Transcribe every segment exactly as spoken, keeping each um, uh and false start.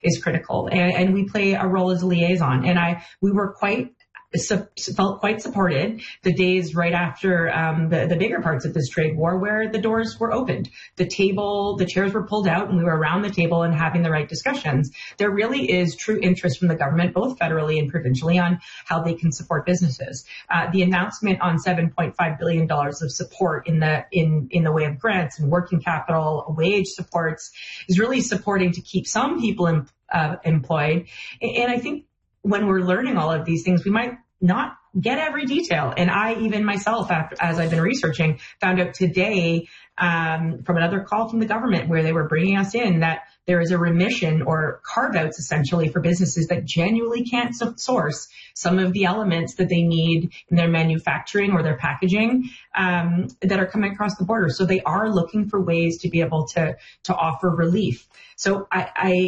is critical, and, and we play a role as a liaison. And I, we were quite So, felt quite supported the days right after um, the, the bigger parts of this trade war, where the doors were opened, the table, the chairs were pulled out, and we were around the table and having the right discussions. There really is true interest from the government, both federally and provincially, on how they can support businesses. Uh, the announcement on seven point five billion dollars of support in the in in the way of grants and working capital, wage supports, is really supporting to keep some people in, uh, employed. And I think when we're learning all of these things, we might not get every detail. And I, even myself, after, as I've been researching, found out today um, from another call from the government where they were bringing us in that there is a remission or carve-outs essentially for businesses that genuinely can't source some of the elements that they need in their manufacturing or their packaging um, that are coming across the border. So they are looking for ways to be able to to offer relief. So I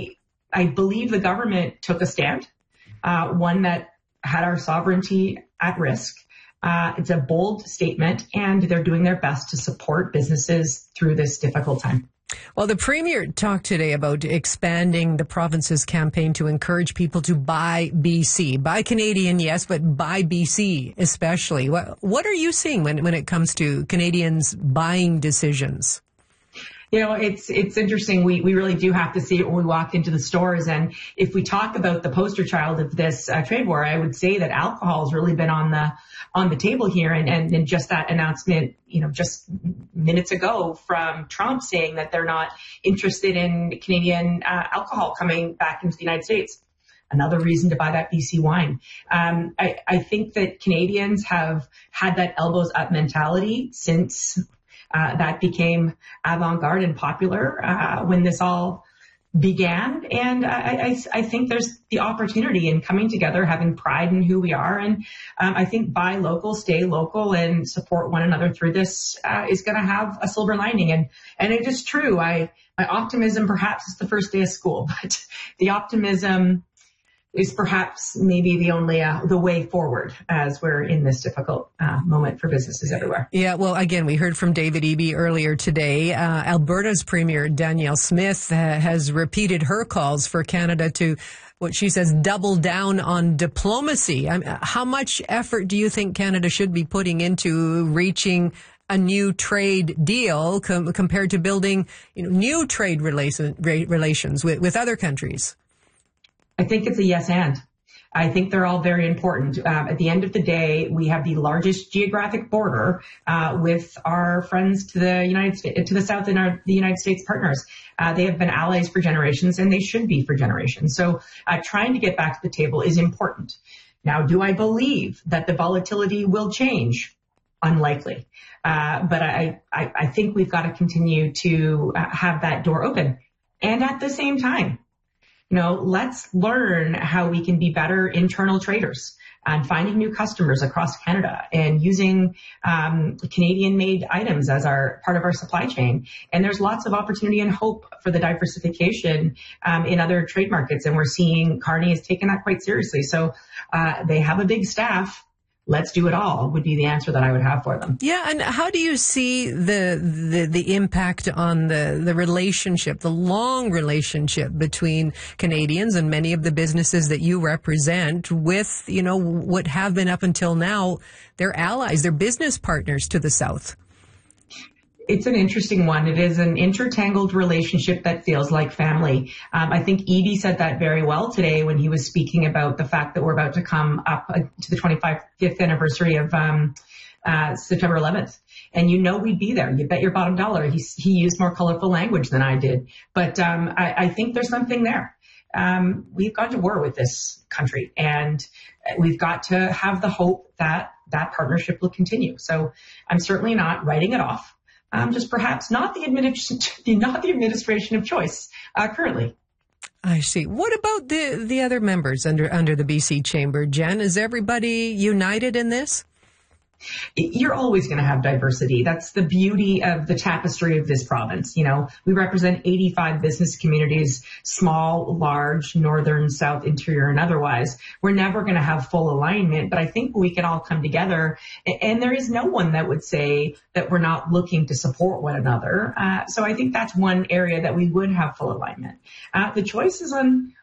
I, I believe the government took a stand. Uh, one that had our sovereignty at risk. Uh, it's a bold statement, and they're doing their best to support businesses through this difficult time. Well, the Premier talked today about expanding the province's campaign to encourage people to buy B C. Buy Canadian, yes, but buy B C especially. What, what are you seeing when, when it comes to Canadians' buying decisions? You know, it's it's interesting. We we really do have to see it when we walk into the stores. And if we talk about the poster child of this uh, trade war, I would say that alcohol has really been on the on the table here. And, and, and just that announcement, you know, just minutes ago from Trump saying that they're not interested in Canadian uh, alcohol coming back into the United States. Another reason to buy that B C wine. Um, I, I think that Canadians have had that elbows up mentality since Uh, that became avant-garde and popular uh, when this all began. And I, I, I think there's the opportunity in coming together, having pride in who we are. And um, I think buy local, stay local, and support one another through this uh, is going to have a silver lining. And and it is true. I my optimism perhaps is the first day of school, but the optimism is perhaps maybe the only, uh, the way forward as we're in this difficult uh, moment for businesses everywhere. Yeah, well, again, we heard from David Eby earlier today. Uh, Alberta's Premier Danielle Smith uh, has repeated her calls for Canada to, what she says, double down on diplomacy. I mean, how much effort do you think Canada should be putting into reaching a new trade deal com- compared to building, you know, new trade relation, re- relations with, with other countries? I think it's a yes and. I think they're all very important. Um, at the end of the day, we have the largest geographic border uh, with our friends to the United States, to the south, and our the United States partners. Uh, they have been allies for generations, and they should be for generations. So uh, trying to get back to the table is important. Now, do I believe that the volatility will change? Unlikely. Uh, but I, I, I think we've got to continue to uh, have that door open. And at the same time, you know, let's learn how we can be better internal traders and finding new customers across Canada and using um, Canadian-made items as our part of our supply chain. And there's lots of opportunity and hope for the diversification um, in other trade markets. And we're seeing Carney has taken that quite seriously. So uh, they have a big staff. Let's do it all would be the answer that I would have for them. Yeah, and how do you see the the, the impact on the, the relationship, the long relationship between Canadians and many of the businesses that you represent with, you know, what have been up until now their allies, their business partners to the South? It's an interesting one. It is an intertangled relationship that feels like family. Um, I think Eby said that very well today when he was speaking about the fact that we're about to come up to the twenty-fifth anniversary of um, uh, September eleventh. And you know we'd be there. You bet your bottom dollar. He, he used more colorful language than I did. But um, I, I think there's something there. Um, we've gone to war with this country, and we've got to have the hope that that partnership will continue. So I'm certainly not writing it off. Um, just perhaps not the administration, not the administration of choice uh, currently. I see. What about the the other members under under the B C Chamber, Jen? Is everybody united in this? You're always going to have diversity. That's the beauty of the tapestry of this province. You know, we represent eighty-five business communities, small, large, northern, south, interior, and otherwise. We're never going to have full alignment, but I think we can all come together. And there is no one that would say that we're not looking to support one another. Uh, so I think that's one area that we would have full alignment. Uh, the choice is on